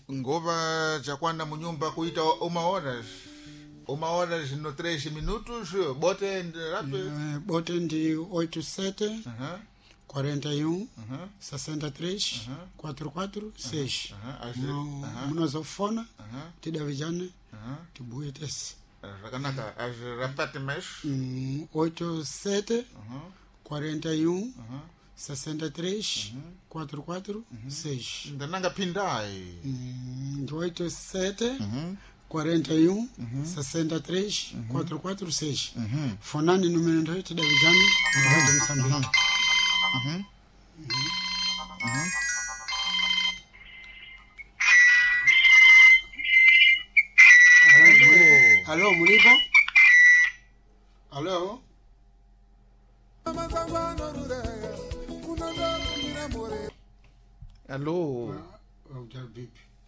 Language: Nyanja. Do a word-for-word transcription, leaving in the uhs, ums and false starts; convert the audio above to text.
ngova chakwanda munyumba kuita uma horas uma horas no três minutos. Bote rápido. Uh, bote ndi oito sete Uhum. quarenta e um Uhum. sessenta e três Uhum. quarenta e quatro seis. Uhum. Munozofona Uhum. tidavijane Uhum. tibuetesi Rakanaka, as repete mais. oito sete Uhum. quarenta e um Uhum. sessenta e três quarenta e quatro seis. Ndananga pindai. Ndi oito sete Uhum. quarenta e um sessenta e três quarenta e quatro seis. Fonani número ndo tidavijane na Radio Msambiki. Uhum. Uhum. Alô, Mulipo? Alô? Alô. Oh,